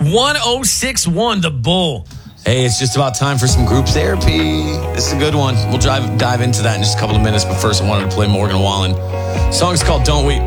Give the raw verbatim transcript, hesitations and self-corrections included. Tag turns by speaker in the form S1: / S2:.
S1: one oh six one, The Bull.
S2: Hey, it's just about time for some group therapy. This is a good one. We'll drive, dive into that in just a couple of minutes, but first I wanted to play Morgan Wallen. The song's called Don't We...